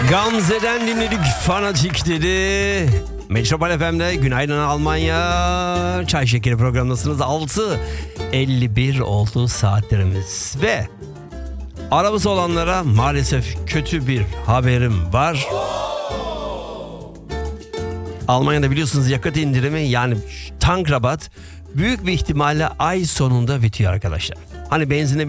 Gamze'den dinledik fanatikleri. Metropol FM'de Günaydın Almanya Çay Şekeri programındasınız. 6:51 oldu saatlerimiz ve arabası olanlara maalesef kötü bir haberim var. Almanya'da biliyorsunuz yakıt indirimi, yani tank rabat büyük bir ihtimalle ay sonunda bitiyor arkadaşlar. Hani benzine